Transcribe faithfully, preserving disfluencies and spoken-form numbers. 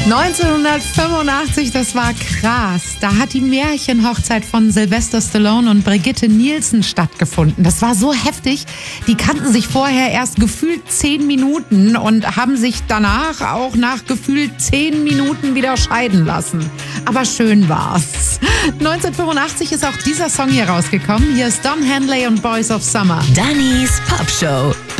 neunzehnhundertfünfundachtzig, das war krass. Da hat die Märchenhochzeit von Sylvester Stallone und Brigitte Nielsen stattgefunden. Das war so heftig. Die kannten sich vorher erst gefühlt zehn Minuten und haben sich danach auch nach gefühlt zehn Minuten wieder scheiden lassen. Aber schön war's. neunzehnhundertfünfundachtzig ist auch dieser Song hier rausgekommen. Hier ist Don Henley und Boys of Summer. Dannys Pop Show.